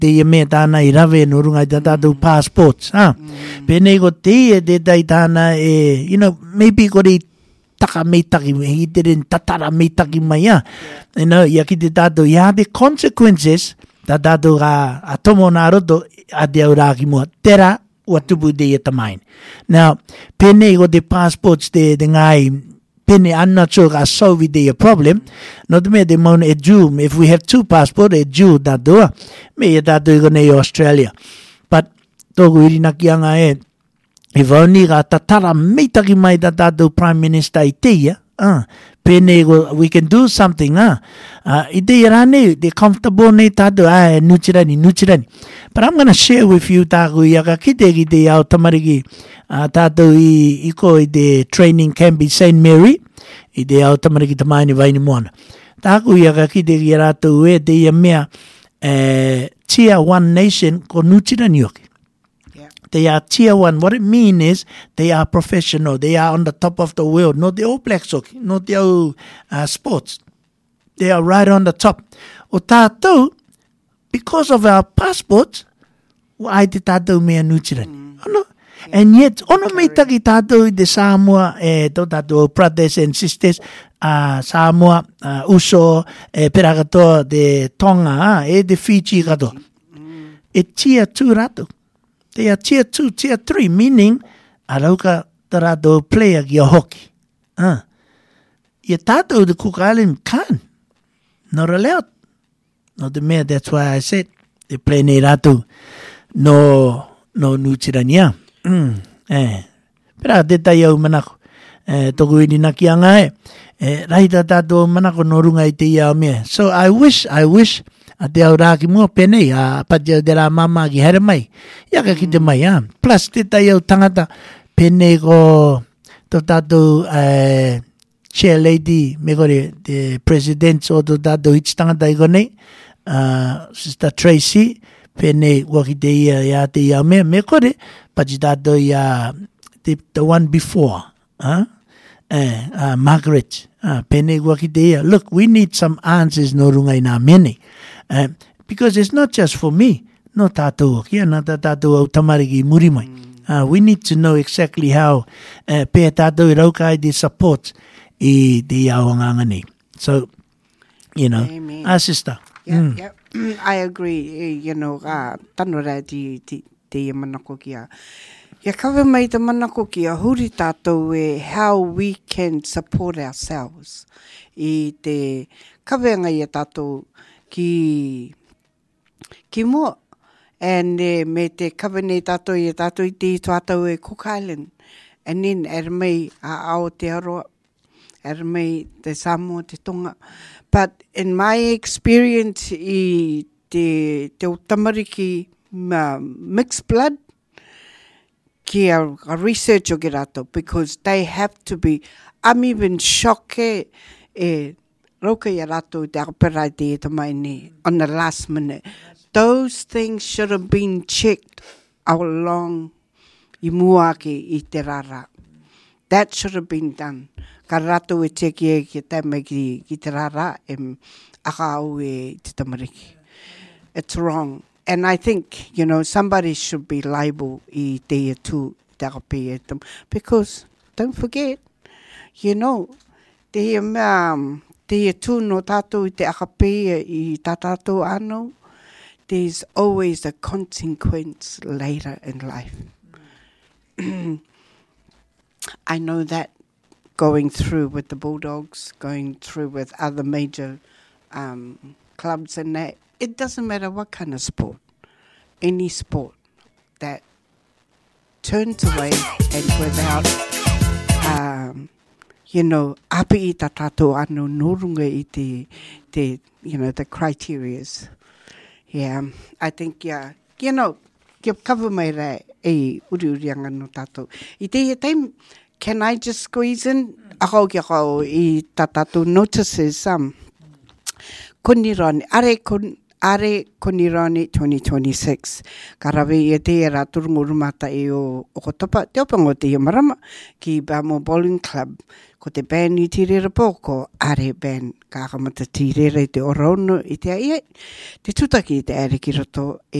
te ia mea tāna I rawe no runga I tā tātou passports. Pēnei ko te ia te tai tāna maybe ko rei taka meitaki, I te ren tatara meitaki mai ia ki te tātou, I have the consequences, tā tātou a tomo nā roto, a te au rāki mua, tera, ua tupu te ia tamain. Now, pēnei ko te passports te ngai, pēnei, I'm not sure ka solve te ia problem, no te mea te mauna e jū, if we have 2 passports, e jū tātou, me ia tātou I konei Australia. But, tōku irina ki anga e vauni ka tatara meitaki mai tā tātou Prime Minister I te ia, pēnei ko, we can do something, I te ia rāne, te comfortable nei tātou, nutirani. But I'm going to share with you tāku ia ka kite ki te au tamariki, tātou I ko I te training camp I St. Mary, I te au tamariki tamaini vaini moana. Tāku ia ka kite ki rātou e te ia mea Tier 1 nation ko nutirani oki. They are tier 1. What it means is they are professional. They are on the top of the world. Not the All Blacks, not the sports. They are right on the top. O tātou, because of our passports, ai te tātou mea nutirani. And yet, ono mei taki tātou I te Samoa, tō tātou brothers and sisters, Samoa, Uso, Perakatoa, te Tonga, te Fiji kato. E tier 2 rato. They are tier 2, tier 3, meaning arauka tarado player ki a hockey. Ia tātou the Cook Island can. Not allowed. No te mea, that's why I said, they play nei rātou no nutirania. Pera te tai au manako. Toku ini naki anga raita tātou manako no runga I te ia mea. So I wish, a te au rāki mua penei, a pati au te rā mama ki here mai. Ia ka ki te mai, Plus te tai au tangata penei ko tō tātou chair lady, me kore, the president o tō tātou hits tangata I konei, Sister Tracy, penei waki te ia te ia mea, me kore, pati tātou ia the one before, Margaret, penei waki te ia. Look, we need some answers no runga I nā mene. Because it's not just for me. No tātou kia, nā tātou au tamariki muri mai. We need to know exactly how pēr tātou I rauka I te support I te aoanganga nei. So, sister. Yeah. I agree. Tano rai te manako kia. Ia kawe mai te manako kia, huri tātou how we can support ourselves. I te kaweanga ia tātou ki mua. And me te kawane tātou I tātou I te tātou Cook Island. And then mei a ao te aroa, mei te Samoa, te Tonga. But in my experience I te tamariki mixed blood, ki a research o ki rato, because they have to be, I'm even shocked roka I rato te akaperai te tamai ne on the last minute. Those things should have been checked along I muake I te rara. That should have been done. Ka rato teki ki tama ki te rara aka au te tamariki. It's wrong. And I think, somebody should be liable I te tu te akape tam. Because, don't forget, te tu no tātou I te akape I tā tātou ano, there's always a consequence later in life. I know that going through with the Bulldogs, going through with other major clubs and that, it doesn't matter what kind of sport, any sport that turns away and without, api I tā tātou ano norunga I te the criterias. Yeah, I think, kia cover mai rai urianga no tātou. I te time, can I just squeeze in? Ako I tā tātou notices, Konirani, are Konirani 2026. Karawe te ra turungurumata o kotopa, te opango te marama, ki Bamo Bowling Club, ko te band I tiri rapoko, are band. ka kamata tirere te orono i te ai te tutaki i te ere ki roto